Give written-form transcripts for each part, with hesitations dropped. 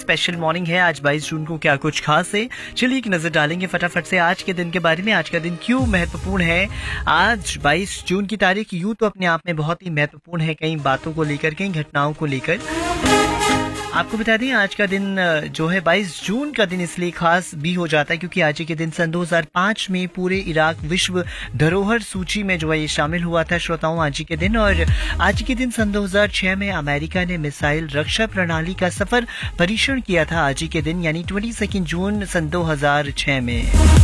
Special morning है आज 22 जून को, क्या कुछ खास है? चलिए एक नजर डालेंगे फटाफट से आज के दिन के बारे में। आज का दिन क्यों महत्वपूर्ण है? आज 22 जून की तारीख यूं तो अपने आप में बहुत ही महत्वपूर्ण है, कई बातों को लेकर, कई घटनाओं को लेकर। आपको बता दें आज का दिन जो है 22 जून का दिन इसलिए खास भी हो जाता है क्योंकि आज के दिन सन 2005 में पूरे इराक विश्व धरोहर सूची में जो है ये शामिल हुआ था श्रोताओं आज के दिन। और आज के दिन सन 2006 में अमेरिका ने मिसाइल रक्षा प्रणाली का सफर परीक्षण किया था आज के दिन, यानी 22 जून सन 2006 में।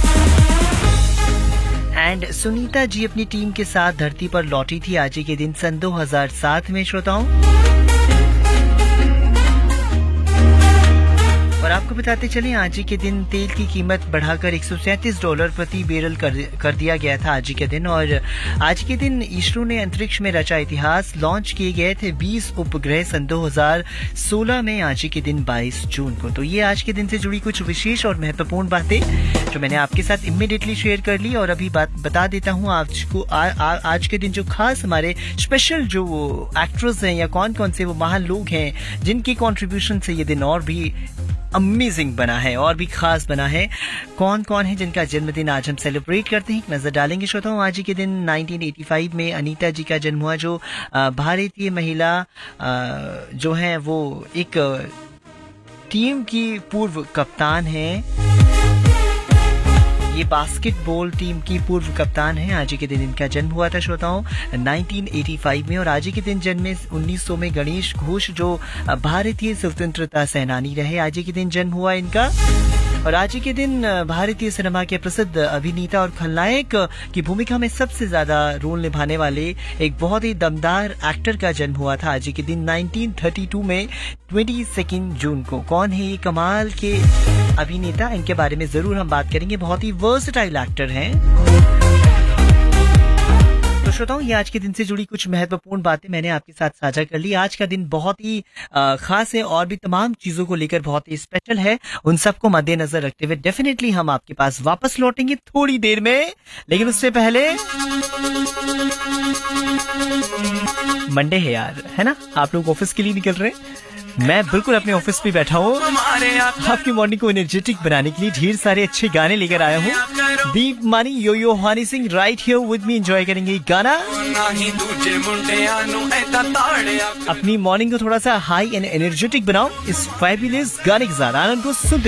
एंड सुनीता जी अपनी टीम के साथ धरती पर लौटी थी आज के दिन सन 2007 में श्रोताओं। और आपको बताते चलें आज के दिन तेल की कीमत बढ़ाकर $137 प्रति बैरल कर दिया गया था आज के दिन। और आज के दिन इसरो ने अंतरिक्ष में रचा इतिहास, लॉन्च किए गए थे 20 उपग्रह सन 2016 में आज के दिन 22 जून को। तो ये आज के दिन से जुड़ी कुछ विशेष और महत्वपूर्ण बातें जो मैंने आपके साथ इमीडिएटली शेयर कर ली। और अभी बात बता देता हूँ आज के दिन जो खास हमारे स्पेशल जो एक्ट्रेस हैं या कौन कौन से वो महान लोग हैं जिनकी कॉन्ट्रीब्यूशन से ये दिन और भी अमेजिंग बना है और भी खास बना है। कौन कौन है जिनका जन्मदिन आज हम सेलिब्रेट करते हैं, नजर डालेंगे श्रोताओं। आज के दिन 1985 में अनीता जी का जन्म हुआ, जो भारतीय महिला जो है वो एक टीम की पूर्व कप्तान है। ये बास्केटबॉल टीम की पूर्व कप्तान है। आज के दिन इनका जन्म हुआ था श्रोताओं 1985 में। और आज के दिन जन्मे 1900 में गणेश घोष, जो भारतीय स्वतंत्रता सेनानी रहे, आज के दिन जन्म हुआ इनका। और आज के दिन भारतीय सिनेमा के प्रसिद्ध अभिनेता और खलनायक की भूमिका में सबसे ज्यादा रोल निभाने वाले एक बहुत ही दमदार एक्टर का जन्म हुआ था आज के दिन 1932 में 22 जून को। कौन है ये कमाल के अभिनेता, इनके बारे में जरूर हम बात करेंगे। बहुत ही वर्सेटाइल एक्टर हैं। तो श्रोताओं ये आज के दिन से जुड़ी कुछ महत्वपूर्ण बातें मैंने आपके साथ साझा कर ली। आज का दिन बहुत ही खास है और भी तमाम चीजों को लेकर बहुत ही स्पेशल है। उन सबको मद्देनजर रखते हुए डेफिनेटली हम आपके पास वापस लौटेंगे थोड़ी देर में, लेकिन उससे पहले मंडे है यार, है ना? आप लोग ऑफिस के लिए निकल रहे हैं, मैं बिल्कुल अपने ऑफिस पे बैठा हूँ। आपकी मॉर्निंग को एनर्जेटिक बनाने के लिए ढेर सारे अच्छे गाने लेकर आया हूँ। दीप मानी, यो Honey Singh right here with me, enjoy करेंगे गाना। अपनी मॉर्निंग को थोड़ा सा हाई एंड एनर्जेटिक बनाओ इस फैबुलस गाने के साथ। आनंद को सुनते